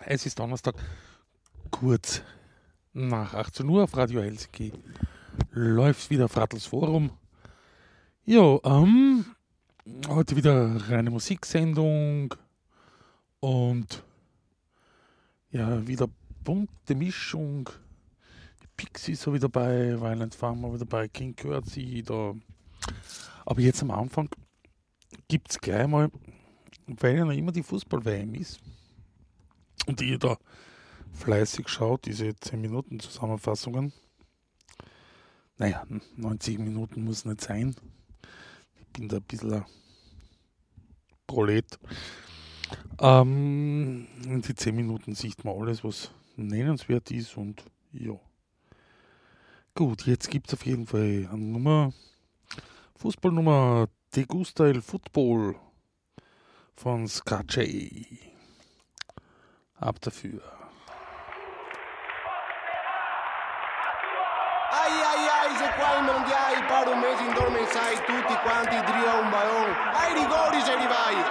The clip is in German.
Es ist Donnerstag, kurz nach 18 Uhr auf Radio Helsinki. Läuft wieder Frattels Forum. Jo, heute wieder reine Musiksendung und ja, wieder bunte Mischung. Die Pixies habe ich dabei, Violent Farm habe ich dabei, King Curtsy da. Aber jetzt am Anfang gibt es gleich mal, weil ja noch immer die Fußball-WM ist und ich da fleißig schaut, diese 10 Minuten Zusammenfassungen. Naja, 90 Minuten muss nicht sein. Ich bin da ein bisschen ein Prolet. In die 10 Minuten sieht man alles, was nennenswert ist und ja. Gut, jetzt gibt es auf jeden Fall eine Nummer, Fußballnummer Te Gusta el Football von Scacce. Ab dafür. Ai ai ai, se qua i mondiali, per un mese in dorme sai tutti quanti trio un ballon. Ai rigori se li vai.